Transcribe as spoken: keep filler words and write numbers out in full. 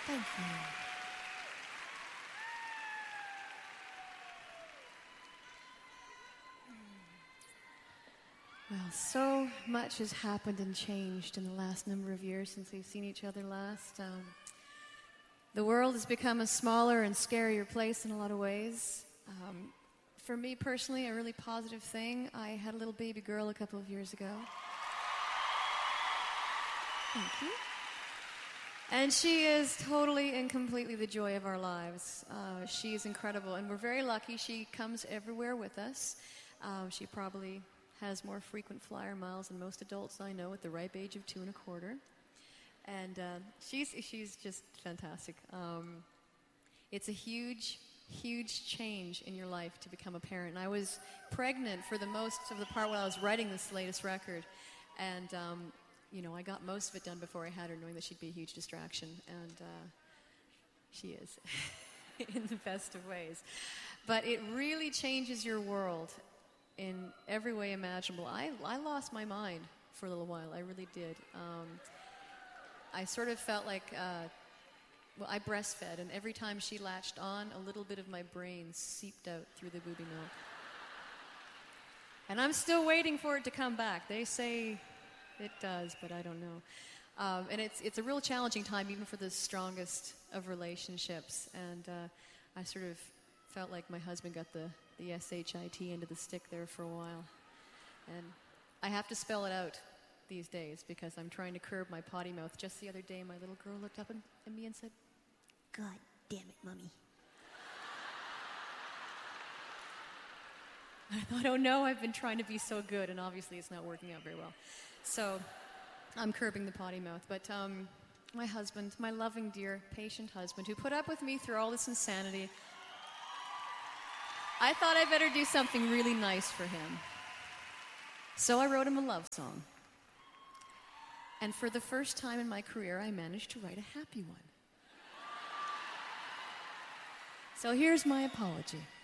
Thank you. Well, so much has happened and changed in the last number of years since we've seen each other last. Um, the world has become a smaller and scarier place in a lot of ways. Um, for me personally, a really positive thing, I had a little baby girl a couple of years ago. Thank you. And she is totally and completely the joy of our lives. Uh, she is incredible, and we're very lucky. She comes everywhere with us. Uh, she probably has more frequent flyer miles than most adults I know at the ripe age of two and a quarter. And uh, she's she's just fantastic. Um, it's a huge, huge change in your life to become a parent. And I was pregnant for the most of the part while I was writing this latest record. And, um, you know, I got most of it done before I had her, knowing that she'd be a huge distraction. And uh, she is, in the best of ways. But it really changes your world in every way imaginable. I, I lost my mind for a little while. I really did. Um, I sort of felt like, uh, well, I breastfed, and every time she latched on, a little bit of my brain seeped out through the booby milk. And I'm still waiting for it to come back. They say it does, but I don't know. Um, and it's it's a real challenging time, even for the strongest of relationships. And uh, I sort of felt like my husband got the, the S H I T into the stick there for a while. And I have to spell it out these days because I'm trying to curb my potty mouth. Just the other day, my little girl looked up at, at me and said, "God damn it, Mommy." I thought, oh no, I've been trying to be so good, and obviously it's not working out very well. So I'm curbing the potty mouth. But um, my husband, my loving, dear, patient husband, who put up with me through all this insanity, I thought I better do something really nice for him. So I wrote him a love song. And for the first time in my career, I managed to write a happy one. So here's my apology.